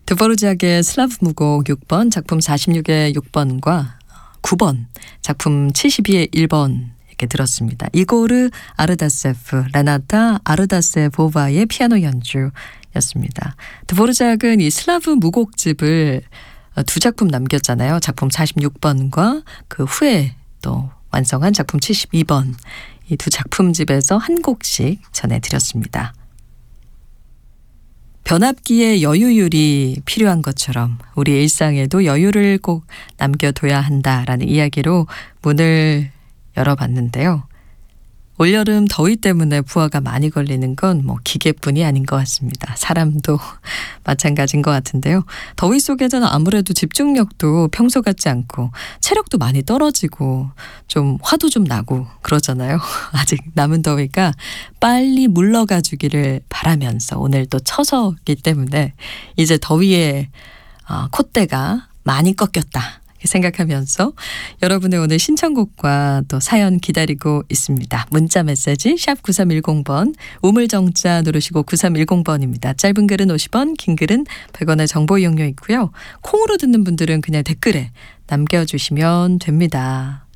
드보르작의 슬라브 무곡 6번, 작품 46의 6번과 9번, 작품 72의 1번 이렇게 들었습니다. 이고르 아르다세프, 레나타 아르다세보바의 피아노 연주였습니다. 드보르작은 이 슬라브 무곡집을 두 작품 남겼잖아요. 작품 46번과 그 후에 또 완성한 작품 72번. 이 두 작품집에서 한 곡씩 전해드렸습니다. 변압기에 여유율이 필요한 것처럼 우리 일상에도 여유를 꼭 남겨둬야 한다라는 이야기로 문을 열어봤는데요. 올여름 더위 때문에 부하가 많이 걸리는 건 기계뿐이 아닌 것 같습니다. 사람도 마찬가지인 것 같은데요. 더위 속에서는 아무래도 집중력도 평소 같지 않고 체력도 많이 떨어지고 좀 화도 좀 나고 그러잖아요. 아직 남은 더위가 빨리 물러가 주기를 바라면서 오늘 또 처서기 때문에 이제 더위에 콧대가 많이 꺾였다. 생각하면서 여러분의 오늘 신청곡과 또 사연 기다리고 있습니다. 문자 메시지 샵 9310번, 우물정자 누르시고 9310번입니다. 짧은 글은 50원, 긴 글은 100원의 정보 이용료 있고요. 콩으로 듣는 분들은 그냥 댓글에 남겨주시면 됩니다.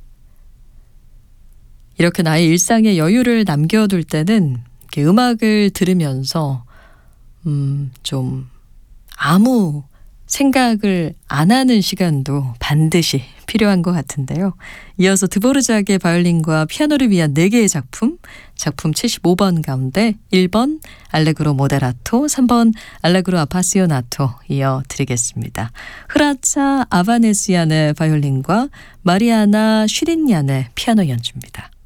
이렇게 나의 일상에 여유를 남겨둘 때는 이렇게 음악을 들으면서 좀 아무 생각을 안 하는 시간도 반드시 필요한 것 같은데요. 이어서 드보르작의 바이올린과 피아노를 위한 4개의 작품 75번 가운데 1번 알레그로 모데라토, 3번 알레그로 아파시오나토 이어드리겠습니다. 흐라차 아바네시안의 바이올린과 마리아나 슈린얀의 피아노 연주입니다.